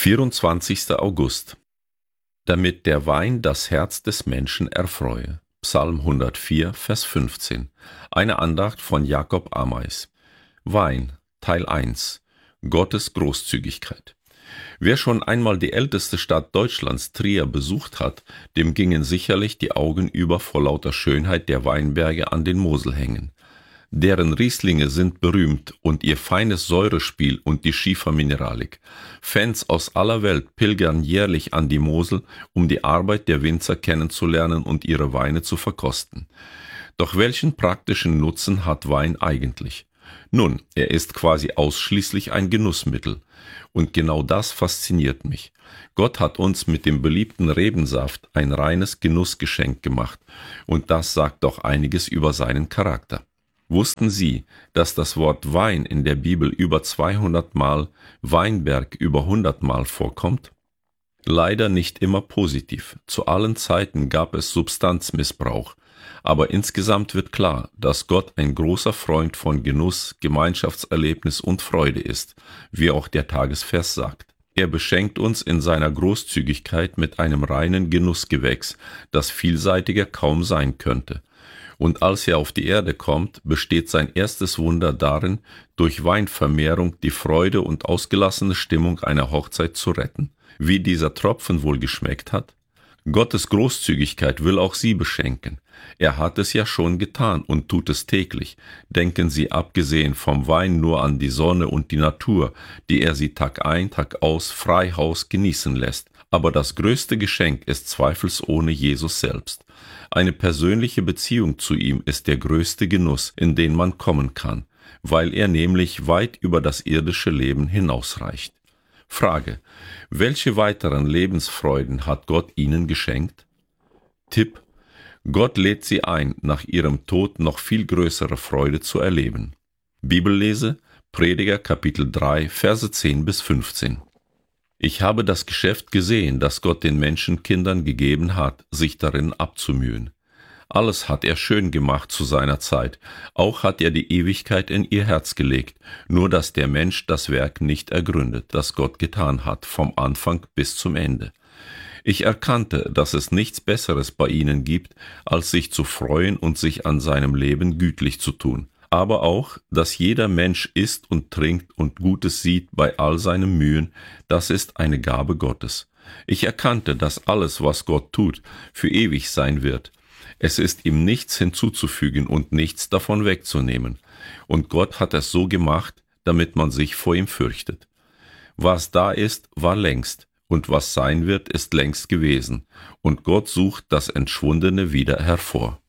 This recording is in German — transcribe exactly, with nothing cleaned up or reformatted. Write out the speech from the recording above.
vierundzwanzigster August. Damit der Wein das Herz des Menschen erfreue. Psalm hundertvier, Vers fünfzehn. Eine Andacht von Jakob Ameis. Wein, Teil eins. Gottes Großzügigkeit. Wer schon einmal die älteste Stadt Deutschlands, Trier, besucht hat, dem gingen sicherlich die Augen über vor lauter Schönheit der Weinberge an den Moselhängen. Deren Rieslinge sind berühmt und ihr feines Säurespiel und die Schiefermineralik. Fans aus aller Welt pilgern jährlich an die Mosel, um die Arbeit der Winzer kennenzulernen und ihre Weine zu verkosten. Doch welchen praktischen Nutzen hat Wein eigentlich? Nun, er ist quasi ausschließlich ein Genussmittel. Und genau das fasziniert mich. Gott hat uns mit dem beliebten Rebensaft ein reines Genussgeschenk gemacht. Und das sagt doch einiges über seinen Charakter. Wussten Sie, dass das Wort Wein in der Bibel über zweihundert Mal, Weinberg über hundert Mal vorkommt? Leider nicht immer positiv. Zu allen Zeiten gab es Substanzmissbrauch. Aber insgesamt wird klar, dass Gott ein großer Freund von Genuss, Gemeinschaftserlebnis und Freude ist, wie auch der Tagesvers sagt. Er beschenkt uns in seiner Großzügigkeit mit einem reinen Genussgewächs, das vielseitiger kaum sein könnte. Und als er auf die Erde kommt, besteht sein erstes Wunder darin, durch Weinvermehrung die Freude und ausgelassene Stimmung einer Hochzeit zu retten. Wie dieser Tropfen wohl geschmeckt hat? Gottes Großzügigkeit will auch Sie beschenken. Er hat es ja schon getan und tut es täglich. Denken Sie abgesehen vom Wein nur an die Sonne und die Natur, die er Sie Tag ein, Tag aus frei Haus genießen lässt. Aber das größte Geschenk ist zweifelsohne Jesus selbst. Eine persönliche Beziehung zu ihm ist der größte Genuss, in den man kommen kann, weil er nämlich weit über das irdische Leben hinausreicht. Frage: Welche weiteren Lebensfreuden hat Gott Ihnen geschenkt? Tipp: Gott lädt Sie ein, nach Ihrem Tod noch viel größere Freude zu erleben. Bibellese, Prediger Kapitel drei, Verse zehn bis fünfzehn. Ich habe das Geschäft gesehen, das Gott den Menschenkindern gegeben hat, sich darin abzumühen. Alles hat er schön gemacht zu seiner Zeit, auch hat er die Ewigkeit in ihr Herz gelegt, nur dass der Mensch das Werk nicht ergründet, das Gott getan hat, vom Anfang bis zum Ende. Ich erkannte, dass es nichts Besseres bei ihnen gibt, als sich zu freuen und sich an seinem Leben gütlich zu tun. Aber auch, dass jeder Mensch isst und trinkt und Gutes sieht bei all seinen Mühen, das ist eine Gabe Gottes. Ich erkannte, dass alles, was Gott tut, für ewig sein wird. Es ist ihm nichts hinzuzufügen und nichts davon wegzunehmen. Und Gott hat es so gemacht, damit man sich vor ihm fürchtet. Was da ist, war längst, und was sein wird, ist längst gewesen. Und Gott sucht das Entschwundene wieder hervor.